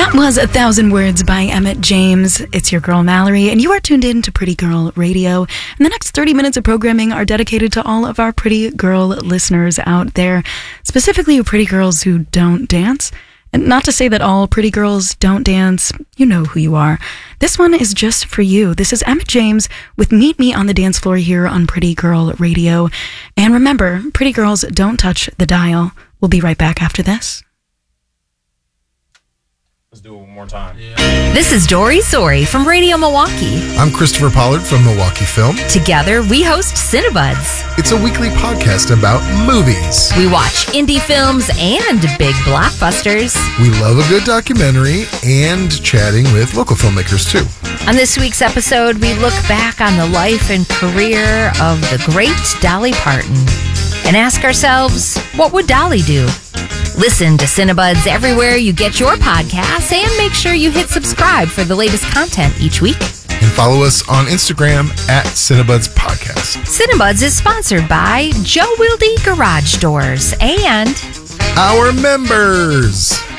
That was 1,000 Words by Emmett James. It's your girl Mallory, and you are tuned in to Pretty Girl Radio. And the next 30 minutes of programming are dedicated to all of our pretty girl listeners out there, specifically pretty girls who don't dance. And not to say that all pretty girls don't dance, you know who you are. This one is just for you. This is Emmett James with Meet Me on the Dance Floor here on Pretty Girl Radio. And remember, pretty girls don't touch the dial. We'll be right back after this. Let's do it one more time. Yeah. This is Dory Sori from Radio Milwaukee. I'm Christopher Pollard from Milwaukee Film. Together, we host Cinebuds. It's a weekly podcast about movies. We watch indie films and big blockbusters. We love a good documentary and chatting with local filmmakers, too. On this week's episode, we look back on the life and career of the great Dolly Parton and ask ourselves, what would Dolly do? Listen to Cinebuds everywhere you get your podcasts and make sure you hit subscribe for the latest content each week. And follow us on Instagram at Cinebuds Podcast. Cinebuds is sponsored by Joe Wilde Garage Doors and our members.